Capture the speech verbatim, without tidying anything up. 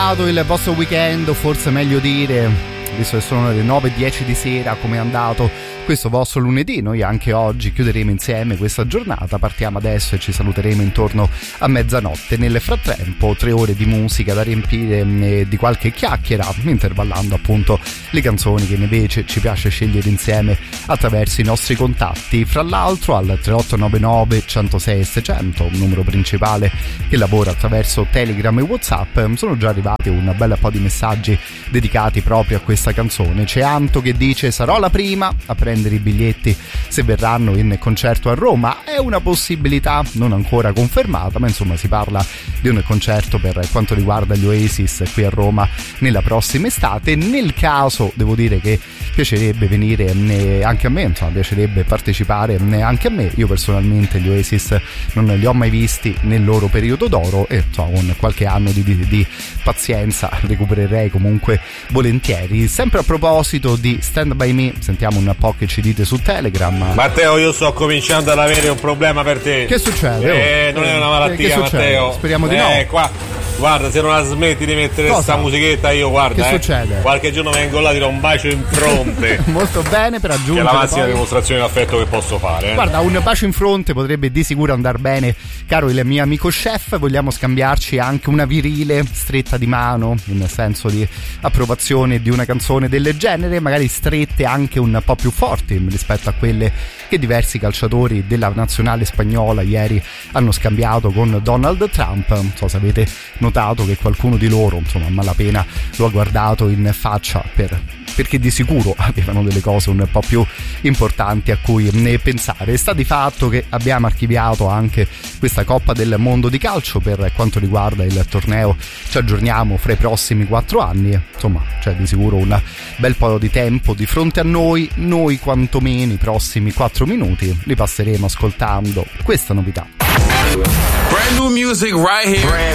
Il vostro weekend, o forse meglio dire, visto che sono le nove e dieci di sera, come è andato questo vostro lunedì? Noi anche oggi chiuderemo insieme questa giornata, partiamo adesso e ci saluteremo intorno a mezzanotte. Nel frattempo tre ore di musica da riempire e di qualche chiacchiera, intervallando appunto le canzoni che invece ci piace scegliere insieme attraverso i nostri contatti, fra l'altro al tre otto nove nove, centosei e seicento, un numero principale che lavora attraverso Telegram e WhatsApp. Sono già arrivati un bel po' di messaggi dedicati proprio a questa canzone. C'è Anto che dice: sarò la prima a prendere i biglietti se verranno in concerto a Roma. È una possibilità non ancora confermata, ma insomma si parla di un concerto per quanto riguarda gli Oasis qui a Roma nella prossima estate. Nel caso devo dire che piacerebbe venire anche a me, insomma piacerebbe partecipare anche a me. Io personalmente gli Oasis non li ho mai visti nel loro periodo d'oro e insomma con qualche anno di, di, di pazienza recupererei comunque volentieri. Sempre a proposito di Stand By Me, sentiamo un po' che ci dite su Telegram. Matteo, io sto cominciando ad avere un problema per te. Che succede? Eh, non è una malattia, Matteo. Speriamo di eh, no. Qua, guarda, se non la smetti di mettere questa musichetta, io guarda. Che eh, succede? Qualche giorno vengo là, ti do un bacio in fronte. Molto bene, per aggiungere. Che è la massima poi dimostrazione di affetto che posso fare. Eh. Guarda, un bacio in fronte potrebbe di sicuro andare bene, caro il mio amico chef. Vogliamo scambiarci anche una virile stretta di mano, in senso di approvazione di una canzone del genere, magari strette anche un po' più forti rispetto a quelle che diversi calciatori della nazionale spagnola ieri hanno scambiato con Donald Trump. Non so se avete notato che qualcuno di loro, insomma, a malapena lo ha guardato in faccia per, perché di sicuro avevano delle cose un po' più importanti a cui ne pensare. Sta di fatto che abbiamo archiviato anche questa Coppa del Mondo di calcio per quanto riguarda il torneo. Ci aggiorniamo fra i prossimi quattro anni, insomma c'è di sicuro un bel po' di tempo di fronte a noi. Noi quantomeno i prossimi quattro minuti li passeremo ascoltando questa novità. Brand new music right here.